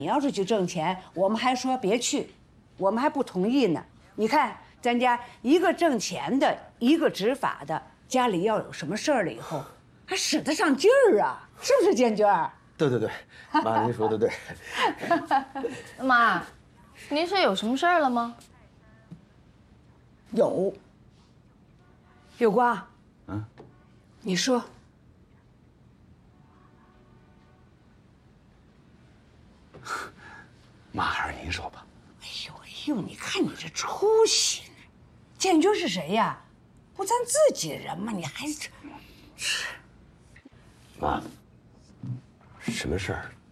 你要是去挣钱，我们还说别去，我们还不同意呢。你看咱家一个挣钱的，一个执法的，家里要有什么事儿了以后，还使得上劲儿啊，是不是建军？ 对对对，妈，您说的对。 妈，您是有什么事儿了吗？ 有。有光，你说。 妈，还是您说吧。 哎呦，你看你这出息呢！建军是谁呀？不咱自己人吗？你还这…… 妈，什么事儿？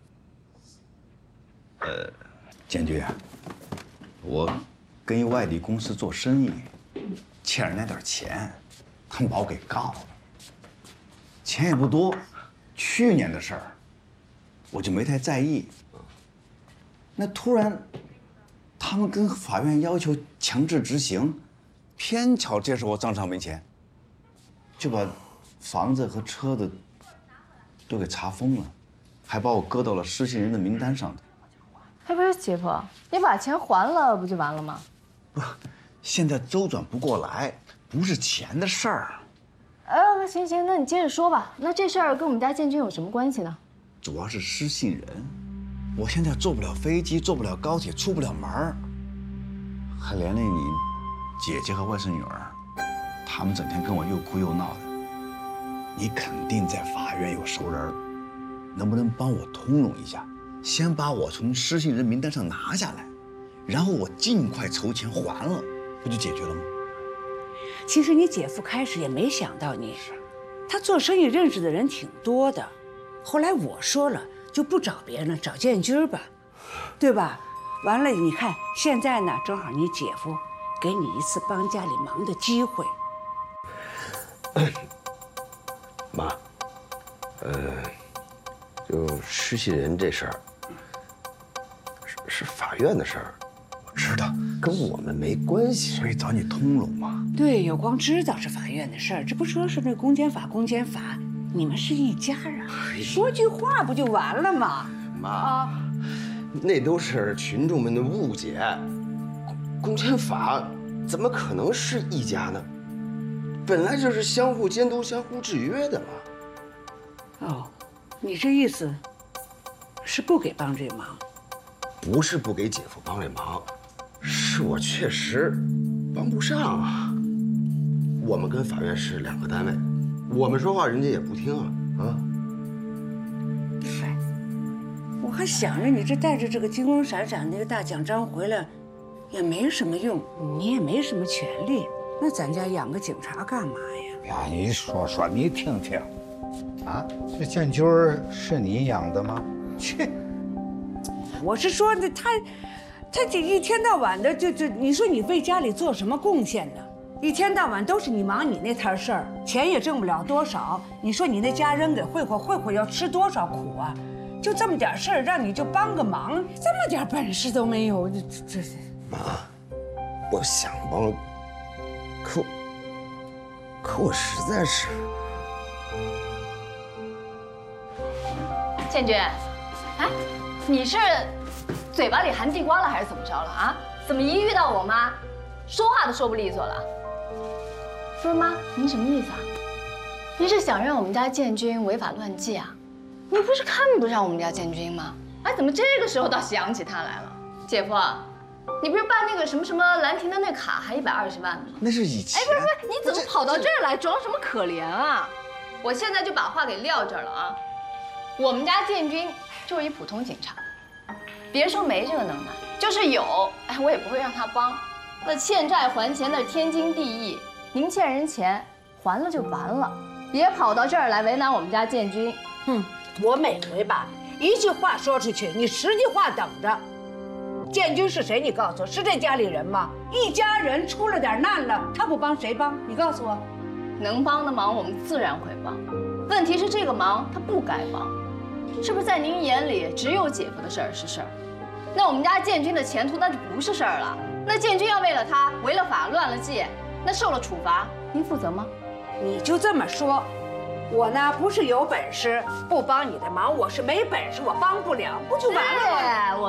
建军，我跟一外地公司做生意，欠人家点钱，他们把我给告了。钱也不多，去年的事儿，我就没太在意。那突然，他们跟法院要求强制执行，偏巧这时候我账上没钱，就把房子和车子都给查封了，还把我搁到了失信人的名单上头。 哎，不是姐夫，你把钱还了不就完了吗？ 不，现在周转不过来，不是钱的事儿。 行，那你接着说吧。那这事儿跟我们家建军有什么关系呢？ 主要是失信人，我现在坐不了飞机，坐不了高铁，出不了门儿，还连累你姐姐和外甥女儿，他们整天跟我又哭又闹的。你肯定在法院有熟人，能不能帮我通融一下？先把我从失信人名单上拿下来，然后我尽快筹钱还了，不就解决了吗？ 其实你姐夫开始也没想到你，他做生意认识的人挺多的，后来我说了，就不找别人了，找建军吧，对吧？完了，你看现在呢，正好你姐夫给你一次帮家里忙的机会。 妈，就失信人这事儿，是法院的事儿， 我知道， 跟我们没关系， 所以找你通融嘛。 对，有光知道是法院的事儿，这不说是那公检法，你们是一家啊，说句话不就完了吗？ 妈，那都是群众们的误解，公检法怎么可能是一家呢？本来就是相互监督、相互制约的嘛。 哦，你这意思是不给帮这忙？ 不是不给姐夫帮这忙，是我确实帮不上啊。我们跟法院是两个单位，我们说话人家也不听啊。 嗨，我还想着你这带着这个金光闪闪那个大奖章回来，也没什么用，你也没什么权利，那咱家养个警察干嘛呀？ 呀，你说说，你听听，啊，这建军是你养的吗？切！ 我是说他这一天到晚的你说你为家里做什么贡献呢？一天到晚都是你忙你那摊事儿，钱也挣不了多少。你说你那家人给慧慧要吃多少苦啊？就这么点事儿，让你就帮个忙，这么点本事都没有，这妈，我想帮，可我实在是…… 建军，哎，你是嘴巴里含地瓜了还是怎么着了啊？怎么一遇到我妈，说话都说不利索了？不是妈，您什么意思啊？您是想让我们家建军违法乱纪啊？你不是看不上我们家建军吗？哎，怎么这个时候倒想起他来了？姐夫，你不是办那个什么兰亭的那卡还120万吗？ 那是以前。 哎，不是，你怎么跑到这儿来装什么可怜啊？我现在就把话给撂这儿了啊！我们家建军就是一普通警察，别说没这个能耐，就是有，哎，我也不会让他帮。那欠债还钱那是天经地义，您欠人钱还了就完了，别跑到这儿来为难我们家建军。 哼，我每回吧一句话说出去，你10句话等着。建军是谁？你告诉我，是这家里人吗？一家人出了点难了，他不帮谁帮？你告诉我， 能帮的忙我们自然会帮，问题是这个忙他不该帮。是不是在您眼里只有姐夫的事儿是事儿？那我们家建军的前途那就不是事儿了。那建军要为了他违了法乱了纪，那受了处罚，您负责吗？ 你就这么说， 我呢不是有本事不帮你的忙，我是没本事，我帮不了，不就完了吗？ 我